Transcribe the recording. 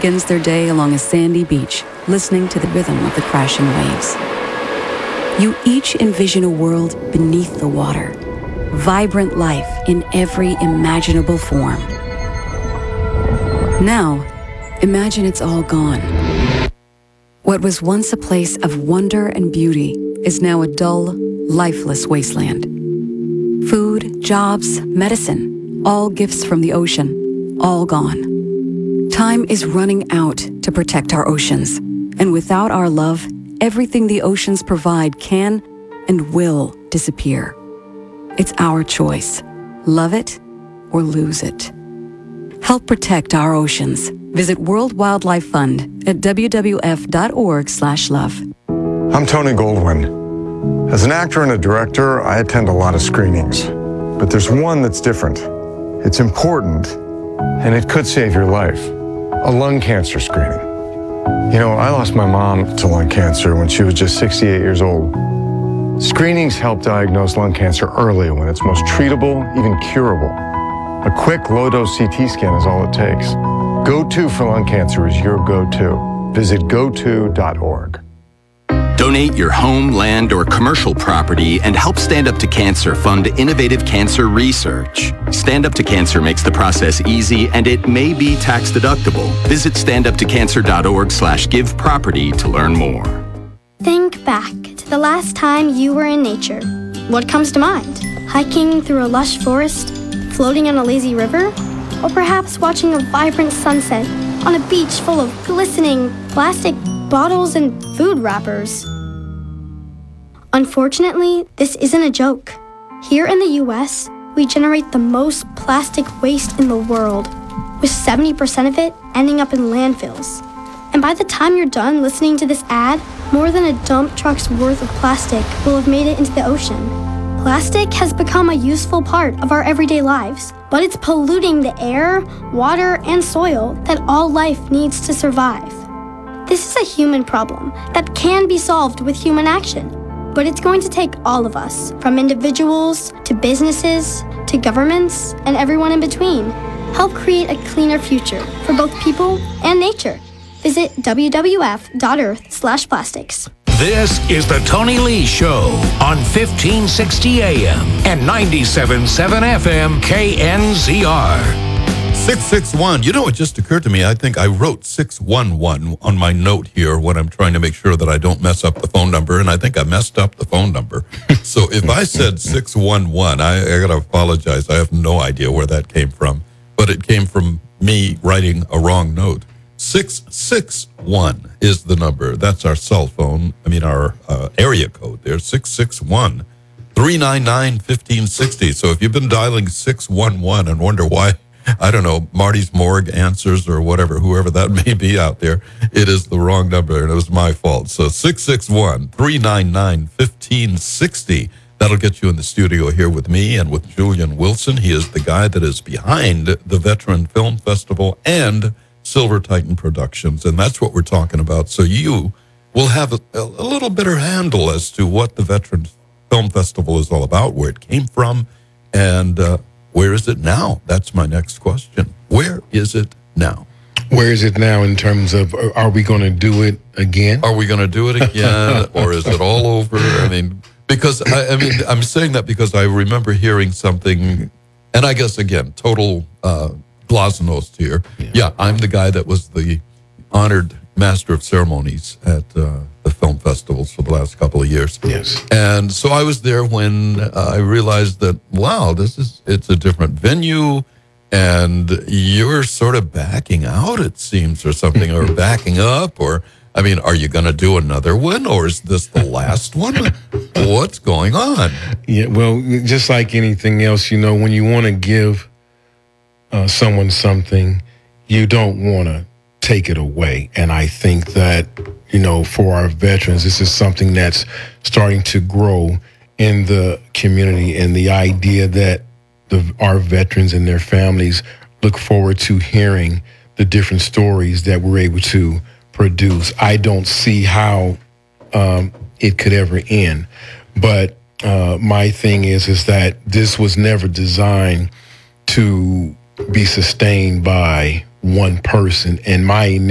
begins their day along a sandy beach, listening to the rhythm of the crashing waves. You each envision a world beneath the water, vibrant life in every imaginable form. Now, imagine it's all gone. What was once a place of wonder and beauty is now a dull, lifeless wasteland. Food, jobs, medicine, all gifts from the ocean, all gone. Time is running out to protect our oceans, and without our love, everything the oceans provide can and will disappear. It's our choice. Love it or lose it. Help protect our oceans. Visit World Wildlife Fund at wwf.org/love. I'm Tony Goldwyn. As an actor and a director, I attend a lot of screenings. But there's one that's different. It's important, and it could save your life. A lung cancer screening. You know, I lost my mom to lung cancer when she was just 68 years old. Screenings help diagnose lung cancer early when it's most treatable, even curable. A quick low-dose CT scan is all it takes. Go-To for lung cancer is your go-to. Visit goto.org. Donate your home, land, or commercial property and help Stand Up to Cancer fund innovative cancer research. Stand Up to Cancer makes the process easy and it may be tax deductible. Visit standuptocancer.org/giveproperty to learn more. Think back to the last time you were in nature. What comes to mind? Hiking through a lush forest? Floating on a lazy river? Or perhaps watching a vibrant sunset on a beach full of glistening plastic bottles and food wrappers? Unfortunately, this isn't a joke. Here in the US, we generate the most plastic waste in the world, with 70% of it ending up in landfills. And by the time you're done listening to this ad, more than a dump truck's worth of plastic will have made it into the ocean. Plastic has become a useful part of our everyday lives, but it's polluting the air, water, and soil that all life needs to survive. This is a human problem that can be solved with human action, but it's going to take all of us, from individuals to businesses to governments and everyone in between. Help create a cleaner future for both people and nature. Visit wwf.earth/plastics. This is the Tony Lee Show on 1560 AM and 97.7 FM KNZR. 661. You know, it just occurred to me, I think I wrote 611 on my note here when I'm trying to make sure that I don't mess up the phone number, and I think I messed up the phone number. So if I said 611, I got to apologize. I have no idea where that came from, but it came from me writing a wrong note. 661 is the number. That's our cell phone. Our area code there, 661-399-1560. So if you've been dialing 611 and wonder why, I don't know, Marty's Morgue answers or whatever, whoever that may be out there, it is the wrong number, and it was my fault. So 661-399-1560. That'll get you in the studio here with me and with Julian Wilson. He is the guy that is behind the Veteran Film Festival and Silver Titan Productions, and that's what we're talking about. So you will have a little better handle as to what the Veteran Film Festival is all about, where it came from, and where is it now? That's my next question. Where is it now? Where is it now in terms of, are we going to do it again? Are we going to do it again, or is it all over? Because I'm saying that because I remember hearing something, and I guess, again, total glasnost here. Yeah, I'm the guy that was the honored master of ceremonies at the film festivals for the last couple of years. Yes. And so I was there when I realized that, wow, it's a different venue, and you're sort of backing out, it seems, or something, or backing up, or, are you going to do another one, or is this the last one? What's going on? Yeah, well, just like anything else, when you want to give someone something, you don't want to take it away. And I think that, for our veterans, this is something that's starting to grow in the community, and the idea that our veterans and their families look forward to hearing the different stories that we're able to produce. I don't see how it could ever end. But my thing is that this was never designed to be sustained by one person. And my